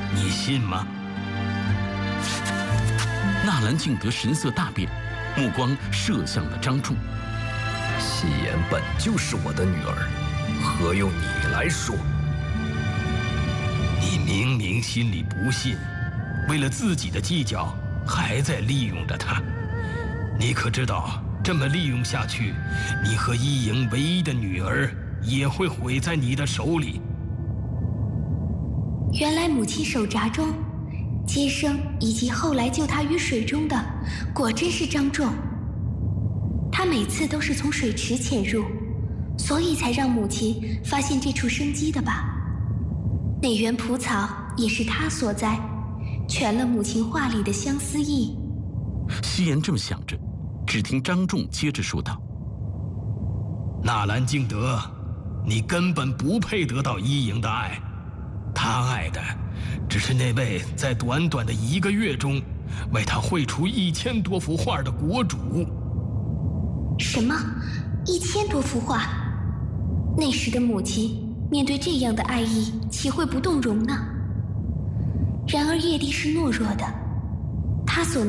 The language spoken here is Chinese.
你信吗？ 纳兰敬德神色大变，目光射向了张仲。 夕颜本就是我的女儿，何用你来说？ 你明明心里不信，为了自己的计较，还在利用着她。你可知道，这么利用下去，你和一营唯一的女儿也会毁在你的手里。 原来母亲手札中接生以及后来救他于水中的，果真是张仲。他每次都是从水池潜入，所以才让母亲发现这处生机的吧？那园蒲草也是他所在，全了母亲话里的相思意。 夕颜这么想着，只听张仲接着说道：“ 纳兰敬德，你根本不配得到一营的爱，他爱的只是那位在短短的1个月中为他绘出1000多幅画的国主。” 什么？1000多幅画？那时的母亲面对这样的爱意，岂会不动容呢？然而叶帝是懦弱的，他所